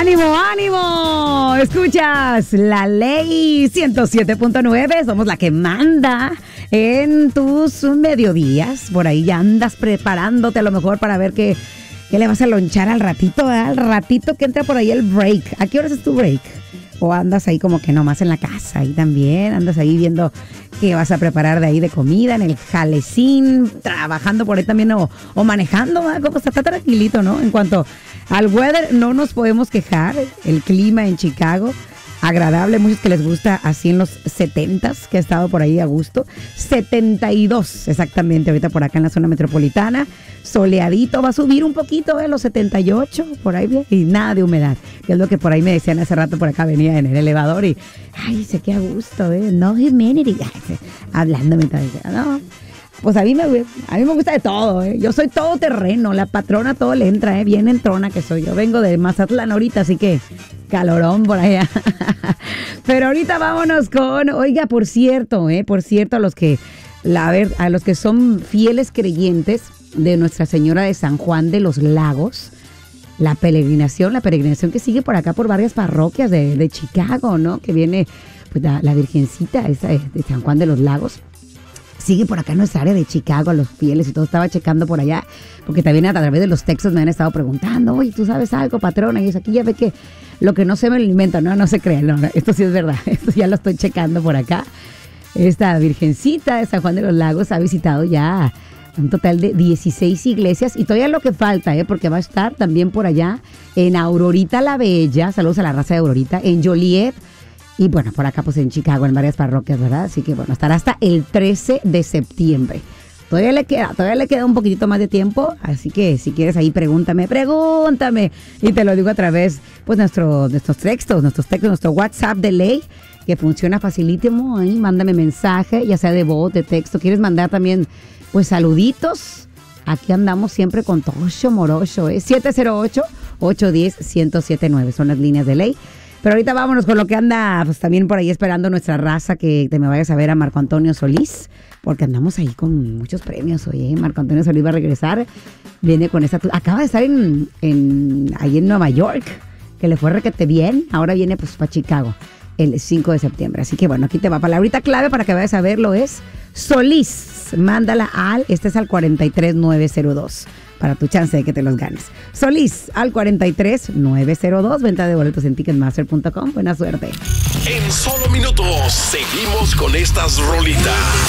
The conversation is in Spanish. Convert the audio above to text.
¡Ánimo, ánimo! Escuchas la Ley 107.9. Somos la que manda en tus mediodías. Por ahí ya andas preparándote a lo mejor para ver qué le vas a lonchar al ratito, ¿verdad? Al ratito que entra por ahí el break. ¿A qué horas es tu break? O andas ahí como que nomás en la casa y también andas ahí viendo qué vas a preparar de ahí de comida, en el jalecín, trabajando por ahí también o manejando, ¿verdad? Como está tranquilito, ¿no? En cuanto al weather, no nos podemos quejar. El clima en Chicago, agradable, muchos que les gusta así en los 70s, que ha estado por ahí a gusto. 72 exactamente ahorita por acá en la zona metropolitana. Soleadito, va a subir un poquito, los 78, por ahí bien, y nada de humedad, que es lo que por ahí me decían hace rato. Por acá venía en el elevador y, ay, sé que a gusto, no humidity, hablándome también, no. Pues a mí me gusta de todo, Yo soy todoterreno, la patrona todo le entra, bien entrona que soy. Yo vengo de Mazatlán ahorita, así que calorón por allá. Pero ahorita vámonos con, oiga, por cierto, a los que son fieles creyentes de Nuestra Señora de San Juan de los Lagos, la peregrinación que sigue por acá por varias parroquias de Chicago, ¿no? Que viene pues la Virgencita esa de San Juan de los Lagos. Sigue por acá en nuestra área de Chicago, a los fieles y todo. Estaba checando por allá, porque también a través de los textos me han estado preguntando, oye, ¿tú sabes algo, patrona? Y es aquí ya ve que lo que no se me lo inventa, no se cree, no, esto sí es verdad, esto ya lo estoy checando por acá. Esta Virgencita de San Juan de los Lagos ha visitado ya un total de 16 iglesias y todavía lo que falta, porque va a estar también por allá en Aurorita la Bella, saludos a la raza de Aurorita, en Joliet, y bueno, por acá pues en Chicago, en varias parroquias, ¿verdad? Así que bueno, estará hasta el 13 de septiembre. Todavía le queda un poquitito más de tiempo, así que si quieres ahí pregúntame, y te lo digo a través pues nuestros textos, nuestro WhatsApp de Ley, que funciona facilísimo, ahí mándame mensaje, ya sea de voz, de texto. ¿Quieres mandar también pues saluditos? Aquí andamos siempre con Tocho Morocho, 708-810-1079 son las líneas de Ley. Pero ahorita vámonos con lo que anda pues también por ahí esperando nuestra raza, que te me vayas a ver a Marco Antonio Solís, porque andamos ahí con muchos premios. Oye, Marco Antonio Solís va a regresar, viene con esta, acaba de estar ahí en Nueva York, que le fue requete bien, ahora viene pues para Chicago el 5 de septiembre. Así que bueno, aquí te va. Palabrita clave para que vayas a verlo es Solís. Mándala este es al 43902 para tu chance de que te los ganes. Solís al 43902. Venta de boletos en Ticketmaster.com. Buena suerte. En solo minutos seguimos con estas rolitas.